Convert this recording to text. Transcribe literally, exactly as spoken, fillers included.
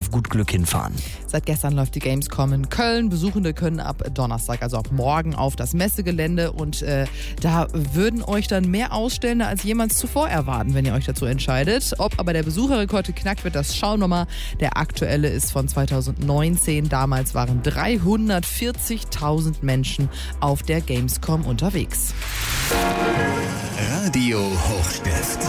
auf gut Glück hinfahren. Seit gestern läuft die Gamescom in Köln. Besuchende können ab Donnerstag, also ab morgen, auf das Messegelände und äh, da würden euch dann mehr Ausstellende als jemals zuvor erwarten, wenn ihr euch dazu entscheidet. Ob aber der Besucherrekord geknackt wird, das schauen wir mal. Der aktuelle ist von zweitausendneunzehn. Damals waren dreihundertvierzigtausend Menschen auf der Gamescom unterwegs. Radio Hochstift.